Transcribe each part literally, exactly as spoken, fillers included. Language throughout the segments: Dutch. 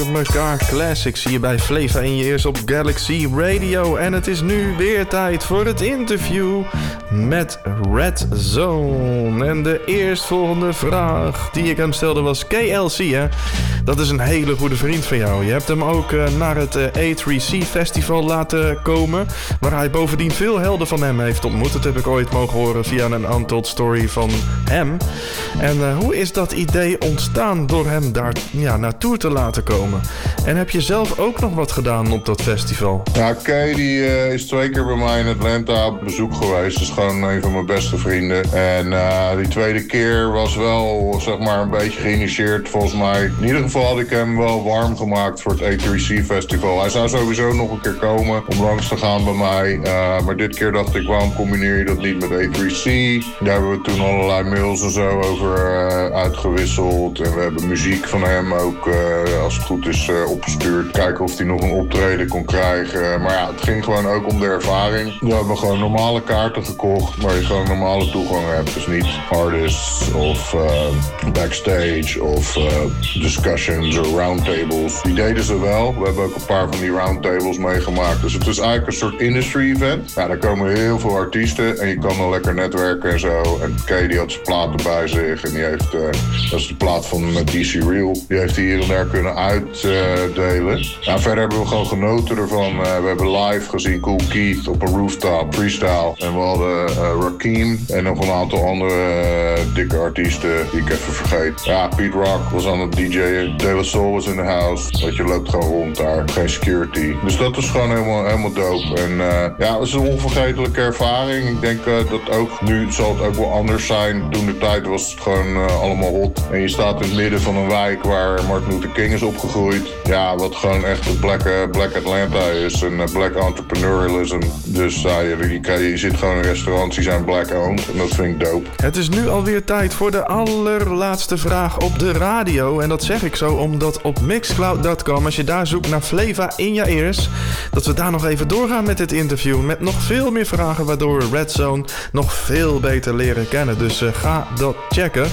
Mekaar Classics hier bij Flava in je ears op Galaxy Radio. En het is nu weer tijd voor het interview met Red Zone. En de eerstvolgende vraag die ik hem stelde was K L C, hè? Dat is een hele goede vriend van jou. Je hebt hem ook uh, naar het uh, A drie C Festival laten komen, waar hij bovendien veel helden van hem heeft ontmoet. Dat heb ik ooit mogen horen via een untold story van hem. En uh, hoe is dat idee ontstaan door hem daar ja, naartoe te laten komen? En heb je zelf ook nog wat gedaan op dat festival? Ja, Kay die uh, is twee keer bij mij in Atlanta op bezoek geweest. Dat is gewoon een van mijn beste vrienden. En uh, die tweede keer was wel, zeg maar, een beetje geïnitieerd volgens mij. In ieder geval had ik hem wel warm gemaakt voor het A drie C Festival. Hij zou sowieso nog een keer komen om langs te gaan bij mij. Uh, maar dit keer dacht ik, waarom combineer je dat niet met A drie C? Daar hebben we toen allerlei mails en zo over uh, uitgewisseld. En we hebben muziek van hem ook, uh, als het goed is, uh, opgestuurd. Kijken of hij nog een optreden kon krijgen. Maar ja, het ging gewoon ook om de ervaring. We hebben gewoon normale kaarten gekocht, waar je gewoon normale toegang hebt. Dus niet artists of uh, backstage of uh, discussions of roundtables. Die deden ze wel. We hebben ook een paar van die roundtables meegemaakt. Dus het is eigenlijk een soort industry event. Ja, daar komen heel veel artiesten en je kan dan lekker netwerken en zo. En Kay die had zijn platen bij zich en die heeft, uh, dat is de plaat van D C Real. Die heeft hij hier en daar kunnen uitdelen. Uh, ja, verder hebben we gewoon genoten ervan. Uh, we hebben live gezien Kool Keith op een rooftop, freestyle. En we hadden uh, Rakim en nog een aantal andere uh, dikke artiesten die ik even vergeet. Ja, Pete Rock was aan het D J'en. De La Soul was in the house. Want je loopt gewoon rond daar. Geen security. Dus dat is gewoon helemaal, helemaal dope. En uh, ja, het is een onvergetelijke ervaring. Ik denk uh, dat ook nu zal het ook wel anders zijn. Toen de tijd was het gewoon uh, allemaal hot. En je staat in het midden van een wijk waar Martin Luther King is opgegroeid. Ja, wat gewoon echt het black, uh, black Atlanta is. En uh, black entrepreneurialism. Dus uh, je, je, je zit gewoon in restaurants die zijn black owned. En dat vind ik dope. Het is nu alweer tijd voor de allerlaatste vraag op de radio. En dat zeg ik zo omdat op mixcloud punt com, als je daar zoekt naar Flava in je ears, dat we daar nog even doorgaan met dit interview. Met nog veel meer vragen waardoor we Red Zone nog veel beter leren kennen. Dus uh, ga dat checken.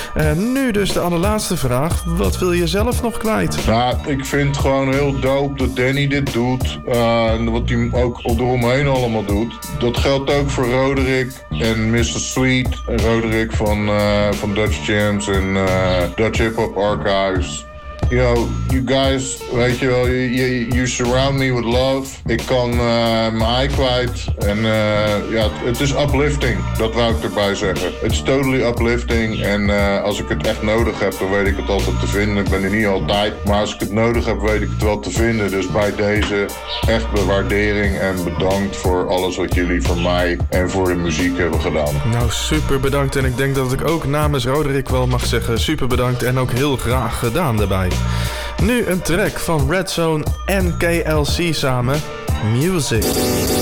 En nu dus de allerlaatste vraag. Wat wil je zelf nog kwijt? Nou, ik vind het gewoon heel dope dat Danny dit doet. Uh, en wat hij ook eromheen allemaal doet. Dat geldt ook voor Roderick en mister Sweet. En Roderick van, uh, van Dutch Jams en uh, Dutch Hip Hop Archives. You know, you guys, weet je wel, you, you, you surround me with love. Ik kan uh, mijn ei kwijt. En uh, ja, het is uplifting. Dat wou ik erbij zeggen. Het is totally uplifting. En uh, als ik het echt nodig heb, dan weet ik het altijd te vinden. Ik ben er niet altijd. Maar als ik het nodig heb, weet ik het wel te vinden. Dus bij deze echt bewaardering en bedankt voor alles wat jullie voor mij en voor de muziek hebben gedaan. Nou, super bedankt. En ik denk dat ik ook namens Roderick wel mag zeggen super bedankt. En ook heel graag gedaan daarbij. Nu een track van Red Zone en K L C samen. Music.